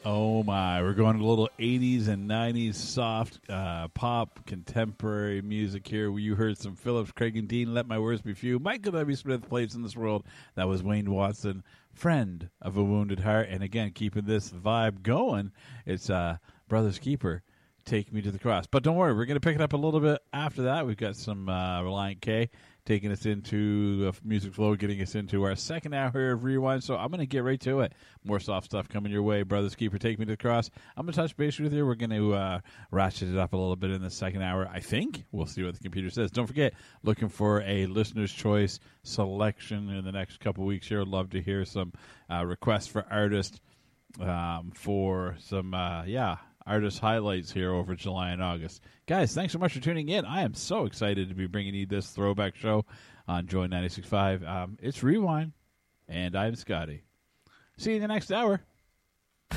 Oh my, we're going a little 80s and 90s soft pop contemporary music here. You heard some Phillips, Craig and Dean, Let My Words Be Few. Michael W. Smith, Place in This World. That was Wayne Watson, Friend of a Wounded Heart. And again, keeping this vibe going, it's Brothers Keeper, Take Me to the Cross. But don't worry, we're going to pick it up a little bit after that. We've got some Reliant K taking us into Music Flow, getting us into our second hour here of Rewind. So I'm going to get right to it. More soft stuff coming your way. Brothers Keeper, Take Me to the Cross. I'm going to touch base with you. We're going to ratchet it up a little bit in the second hour, I think. We'll see what the computer says. Don't forget, looking for a listener's choice selection in the next couple weeks here. I'd love to hear some requests for artists for some, artist highlights here over July and August. Guys, thanks so much for tuning in. I am so excited to be bringing you this throwback show on Joy 96.5. It's Rewind, and I'm Scotty. See you in the next hour.